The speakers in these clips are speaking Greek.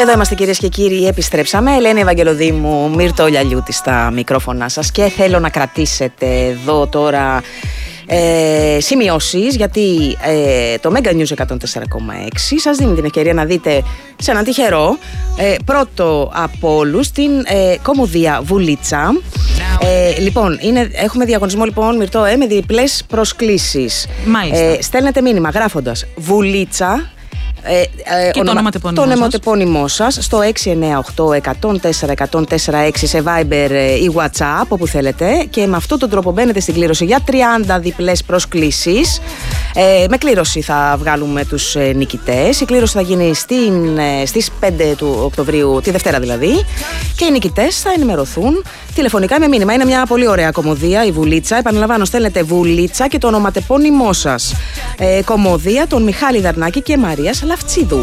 Εδώ είμαστε, κυρίες και κύριοι, επιστρέψαμε. Ελένη Ευαγγελοδήμου, Μύρτο Λιαλιούτη στα μικρόφωνα σας και θέλω να κρατήσετε εδώ τώρα σημειώσεις, γιατί το Mega News 104,6 σας δίνει την ευκαιρία να δείτε σε έναν τυχερό πρώτο από όλους την κομμωδία Βουλίτσα. Λοιπόν, έχουμε διαγωνισμό, λοιπόν, Μυρτώ, με διπλές προσκλήσεις. Μάλιστα. Στέλνετε μήνυμα γράφοντας Βουλίτσα και το ονοματεπώνυμό σας στο 698-104-104-6 σε Viber ή WhatsApp, όπου θέλετε, και με αυτόν τον τρόπο μπαίνετε στην κλήρωση για 30 διπλές προσκλήσεις. Με κλήρωση θα βγάλουμε τους νικητές. Η κλήρωση θα γίνει στις 5 του Οκτωβρίου, τη Δευτέρα δηλαδή, και οι νικητές θα ενημερωθούν τηλεφωνικά με μήνυμα. Είναι μια πολύ ωραία κομμωδία, η Βουλίτσα. Επαναλαμβάνω, στέλνετε Βουλίτσα και το ονοματεπώνυμό σας. Κομμωδία των Μιχάλη Δαρνάκη και Μαρίας Λαφτσίδου.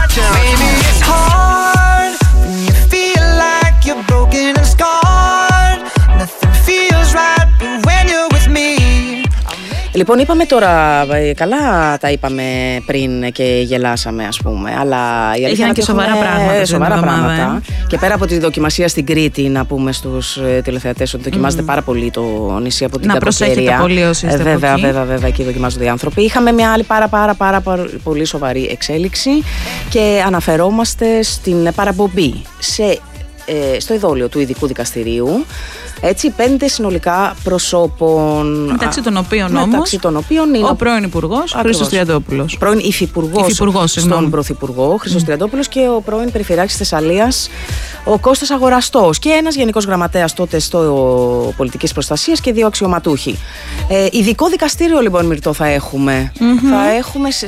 Λοιπόν, είπαμε τώρα, καλά τα είπαμε πριν και γελάσαμε, ας πούμε, αλλά η αλήθεια είναι και σοβαρά πράγματα. Και πέρα από τη δοκιμασία στην Κρήτη, να πούμε στους τηλεθεατές ότι δοκιμάζεται πάρα πολύ το νησί από την κακοκαιρία. Να προσέχετε πολύ όσοι είστε βέβαια, εκεί δοκιμάζονται οι άνθρωποι. Είχαμε μια άλλη πάρα πολύ σοβαρή εξέλιξη και αναφερόμαστε στην παραπομπή στο ειδόλιο του ειδικού δικαστηρίου. Έτσι, 5 συνολικά προσώπων. Μεταξύ των οποίων είναι ο πρώην Υπουργός Χρήστος Τριαντόπουλος. Πρώην Υφυπουργός στον Πρωθυπουργό Χρήστος Τριαντόπουλος και ο πρώην Περιφερειάρχης Θεσσαλίας ο Κώστας Αγοραστός και ένας γενικός γραμματέας τότε στο Πολιτικής Προστασίας και 2 αξιωματούχοι. Ειδικό δικαστήριο, λοιπόν, Μυρτώ, θα έχουμε. Θα έχουμε